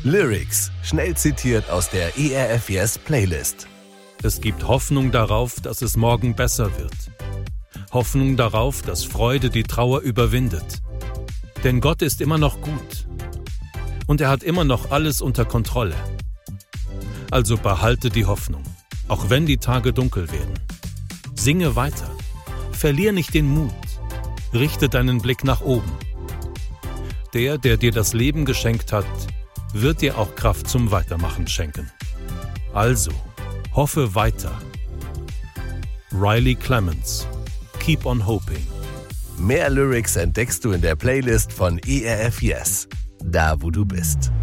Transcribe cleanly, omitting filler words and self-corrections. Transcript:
Lyrics, schnell zitiert aus der ERF Yes Playlist. Es gibt Hoffnung darauf, dass es morgen besser wird. Hoffnung darauf, dass Freude die Trauer überwindet. Denn Gott ist immer noch gut. Und er hat immer noch alles unter Kontrolle. Also behalte die Hoffnung, auch wenn die Tage dunkel werden. Singe weiter. Verlier nicht den Mut. Richte deinen Blick nach oben. Der dir das Leben geschenkt hat, wird dir auch Kraft zum Weitermachen schenken. Also, hoffe weiter. Riley Clemens. Keep on hoping. Mehr Lyrics entdeckst du in der Playlist von ERF Yes, da wo du bist.